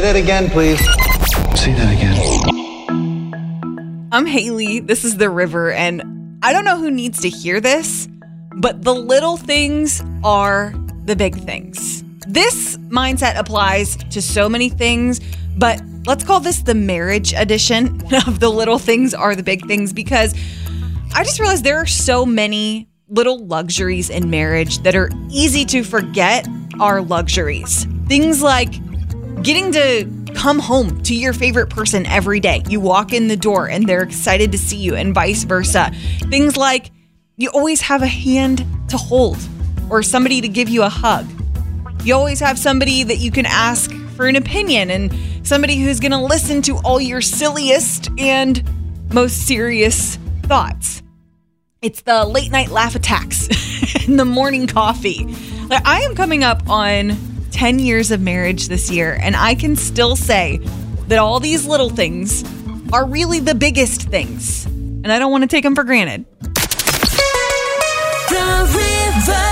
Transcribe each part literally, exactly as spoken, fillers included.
that again, please. Say that again. I'm Haley. This is The River, and I don't know who needs to hear this, but the little things are the big things. This mindset applies to so many things, but let's call this the marriage edition of the little things are the big things, because I just realized there are so many little luxuries in marriage that are easy to forget are luxuries. Things like getting to come home to your favorite person every day. You walk in the door and they're excited to see you, and vice versa. Things like you always have a hand to hold or somebody to give you a hug. You always have somebody that you can ask for an opinion, and somebody who's going to listen to all your silliest and most serious thoughts. It's the late night laugh attacks and the morning coffee. Like, I am coming up on ten years of marriage this year, and I can still say that all these little things are really the biggest things, and I don't want to take them for granted. The River.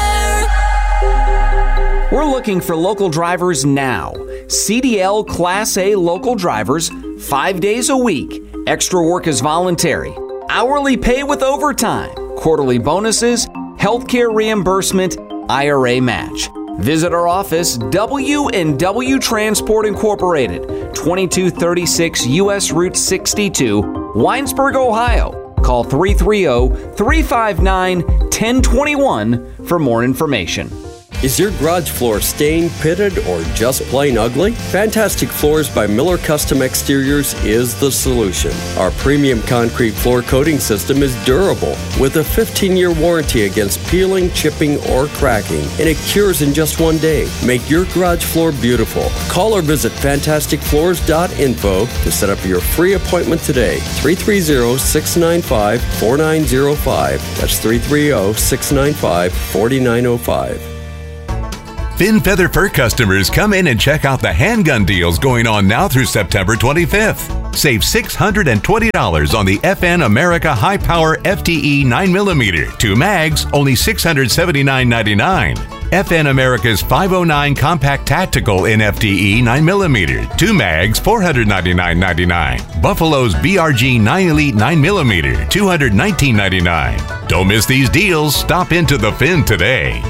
We're looking for local drivers now. C D L Class A local drivers, five days a week. Extra work is voluntary. Hourly pay with overtime. Quarterly bonuses, healthcare reimbursement, I R A match. Visit our office, W and W Transport Incorporated, twenty-two thirty-six U S Route sixty-two, Winesburg, Ohio. Call three three zero, three five nine, one zero two one for more information. Is your garage floor stained, pitted, or just plain ugly? Fantastic Floors by Miller Custom Exteriors is the solution. Our premium concrete floor coating system is durable with a fifteen-year warranty against peeling, chipping, or cracking, and it cures in just one day. Make your garage floor beautiful. Call or visit fantastic floors dot info to set up your free appointment today. three three zero, six nine five, four nine zero five. That's three three zero, six nine five, four nine zero five. Finn Feather Fur customers, come in and check out the handgun deals going on now through September twenty-fifth. Save six hundred twenty dollars on the F N America High Power F T E nine millimeter. Two mags, only six hundred seventy-nine ninety-nine. F N America's five oh nine Compact Tactical in F T E nine millimeter. Two mags, four hundred ninety-nine ninety-nine. Buffalo's B R G nine Elite nine millimeter, two hundred nineteen ninety-nine. Don't miss these deals. Stop into the Finn today.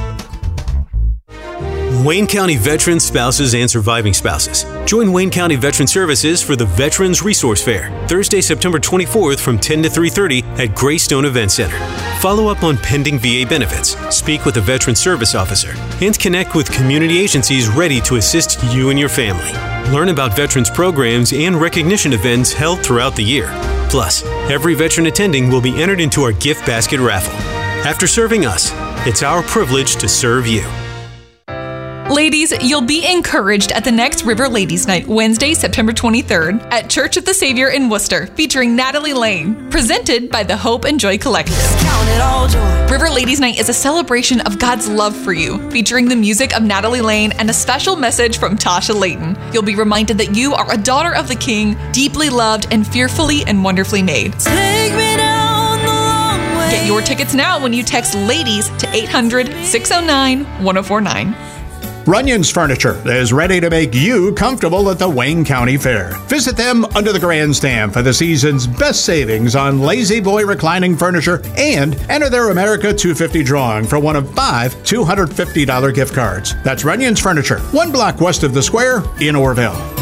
Wayne County veterans, spouses, and surviving spouses. Join Wayne County Veteran Services for the Veterans Resource Fair, Thursday, September twenty-fourth from ten to three thirty at Greystone Event Center. Follow up on pending V A benefits, speak with a Veteran Service Officer, and connect with community agencies ready to assist you and your family. Learn about veterans programs and recognition events held throughout the year. Plus, every veteran attending will be entered into our gift basket raffle. After serving us, it's our privilege to serve you. Ladies, you'll be encouraged at the next River Ladies Night, Wednesday, September twenty-third, at Church of the Savior in Worcester, featuring Natalie Lane, presented by the Hope and Joy Collective. Count it all joy. River Ladies Night is a celebration of God's love for you, featuring the music of Natalie Lane and a special message from Tasha Layton. You'll be reminded that you are a daughter of the King, deeply loved and fearfully and wonderfully made. Take me down the long way. Get your tickets now when you text LADIES to eight hundred, six oh nine, one oh four nine. Runyon's Furniture is ready to make you comfortable at the Wayne County Fair. Visit them under the grandstand for the season's best savings on Lazy Boy reclining furniture and enter their America two fifty drawing for one of five two hundred fifty dollars gift cards. That's Runyon's Furniture, one block west of the square in Orville.